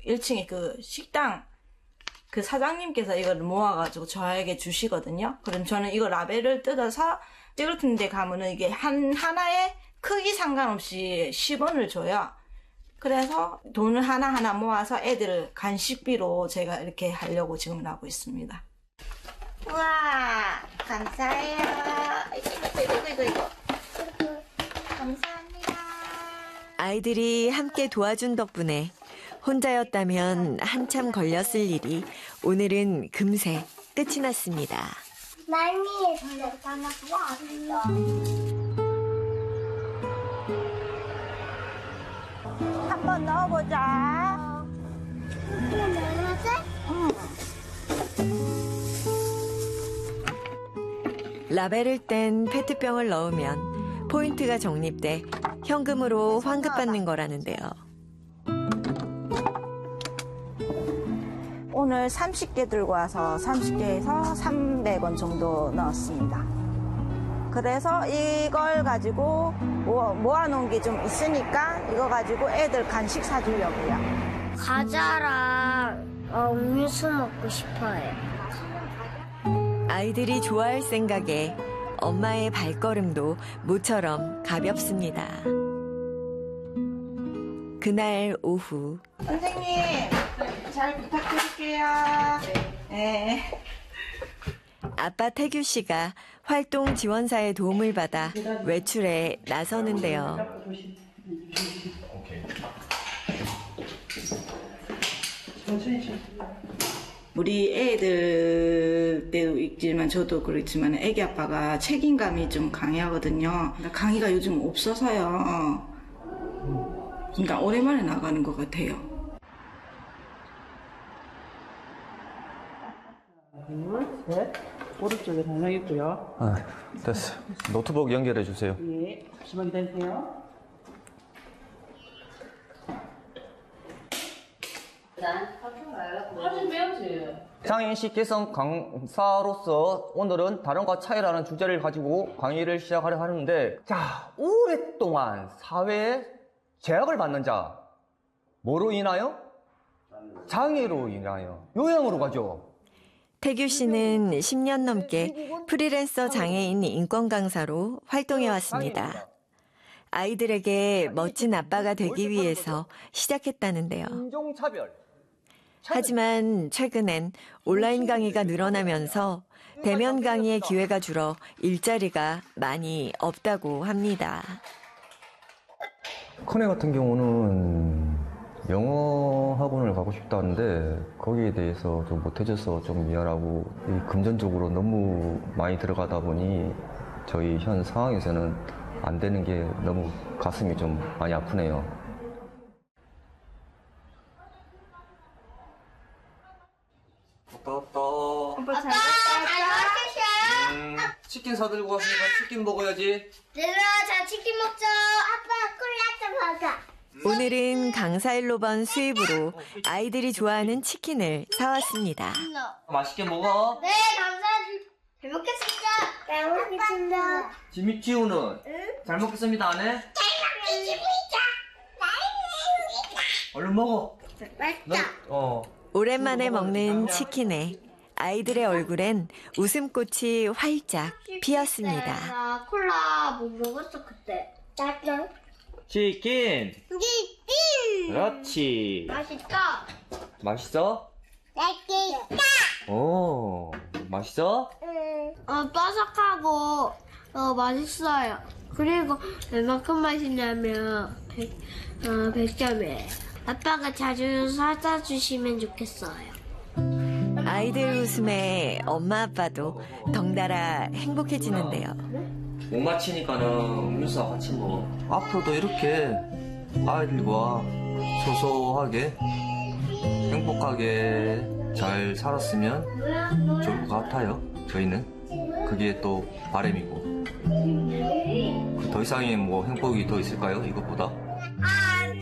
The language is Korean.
1층에 그 식당 그 사장님께서 이걸 모아가지고 저에게 주시거든요. 그럼 저는 이거 라벨을 뜯어서 찌그러튼 데 가면은 이게 하나에 크기 상관없이 10원을 줘요. 그래서 돈을 하나하나 모아서 애들 간식비로 제가 이렇게 하려고 지금 하고 있습니다. 우와, 감사해요. 이거. 감사합니다. 아이들이 함께 도와준 덕분에 혼자였다면 한참 걸렸을 일이 오늘은 금세 끝이 났습니다. 많이 한번 넣어보자. 이거 넣어야지? 라벨을 뗀 페트병을 넣으면 포인트가 적립돼 현금으로 환급받는 거라는데요. 오늘 30개 들고 와서 30개에서 300원 정도 넣었습니다. 그래서 이걸 가지고 모아놓은 게 좀 있으니까 이거 가지고 애들 간식 사주려고요. 과자랑 음료수 먹고 싶어요. 아이들이 좋아할 생각에 엄마의 발걸음도 모처럼 가볍습니다. 그날 오후 선생님, 잘 부탁드릴게요. 네. 아빠 태규 씨가 활동 지원사의 도움을 받아 외출에 나서는데요. 우리 애들 때도 있지만 저도 그렇지만 애기 아빠가 책임감이 좀 강하거든요. 강의가 요즘 없어서요. 그러니까 오랜만에 나가는 것 같아요. 네, 오른쪽에 달력 있고요. 됐어. 노트북 연결해 주세요. 예, 잠시만 기다리세요. 사진 빼야지. 장애인식 개선 강사로서 오늘은 다른과 차이라는 주제를 가지고 강의를 시작하려 하는데, 자, 오랫동안 사회에 제약을 받는 자, 뭐로 인하여? 장애로 인하여. 요양으로 가죠. 태규 씨는 10년 넘게 프리랜서 장애인 인권 강사로 활동해 왔습니다. 아이들에게 멋진 아빠가 되기 위해서 시작했다는데요. 인종차별. 하지만 최근엔 온라인 강의가 늘어나면서 대면 강의의 기회가 줄어 일자리가 많이 없다고 합니다. 큰애 같은 경우는 영어 학원을 가고 싶다는데 거기에 대해서 좀 못해줘서 좀 미안하고 금전적으로 너무 많이 들어가다 보니 저희 현 상황에서는 안 되는 게 너무 가슴이 좀 많이 아프네요. 왔다. 오빠 잘 맛있어요? 치킨 사들고 왔으니까 치킨 먹어야지. 얘들아, 자 치킨 먹자. 아빠 콜라도 먹어. 오늘은 강사일로 번 수입으로 아이들이 좋아하는 치킨을 사왔습니다. 맛있게 먹어. 네, 감사합니다. 잘 먹겠습니다. 잘 먹겠습니다. 지미치우는? 잘 먹겠습니다, 안 해? 잘 먹겠습니다. 얼른 먹어. 맛있다. 오랜만에 먹는 치킨에 아이들의 얼굴엔 웃음꽃이 활짝 피었습니다. 나 콜라 뭐 먹었어 그때? 나도. 치킨. 치킨. 그렇지. 맛있다. 맛있어? 맛있다. 오, 맛있어? 바삭하고 맛있어요. 그리고 얼마큼 맛있냐면 100점이에요. 아빠가 자주 사다 주시면 좋겠어요. 아이들 웃음에 엄마 아빠도 덩달아 행복해지는데요. 못 마치니까는 음료수와 같이 먹어. 앞으로도 이렇게 아이들과 소소하게 행복하게 잘 살았으면 좋을 것 같아요. 저희는 그게 또 바람이고 더 이상의 뭐 행복이 더 있을까요? 이것보다?